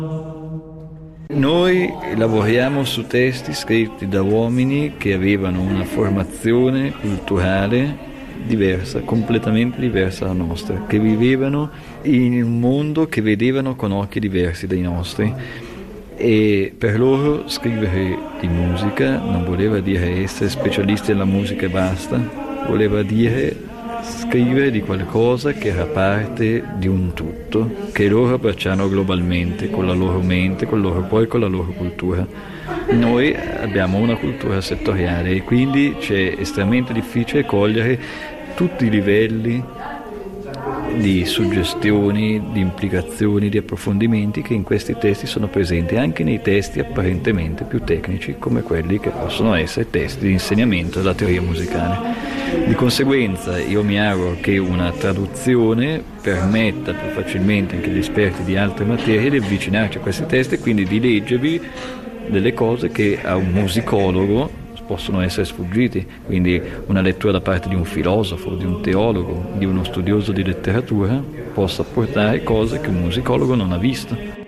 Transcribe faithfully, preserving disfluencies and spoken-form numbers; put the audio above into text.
Noi lavoriamo su testi scritti da uomini che avevano una formazione culturale diversa, completamente diversa dalla nostra, che vivevano in un mondo che vedevano con occhi diversi dai nostri, e per loro scrivere di musica non voleva dire essere specialisti nella musica e basta, voleva dire scrivere di qualcosa che era parte di un tutto, che loro abbracciano globalmente, con la loro mente, con il loro cuore, con la loro cultura. Noi abbiamo una cultura settoriale e quindi c'è estremamente difficile cogliere tutti i livelli di suggestioni, di implicazioni, di approfondimenti che in questi testi sono presenti, anche nei testi apparentemente più tecnici come quelli che possono essere testi di insegnamento della teoria musicale. Di conseguenza io mi auguro che una traduzione permetta più facilmente anche agli esperti di altre materie di avvicinarci a questi testi e quindi di leggervi delle cose che a un musicologo possono essere sfuggiti, quindi una lettura da parte di un filosofo, di un teologo, di uno studioso di letteratura possa portare cose che un musicologo non ha visto.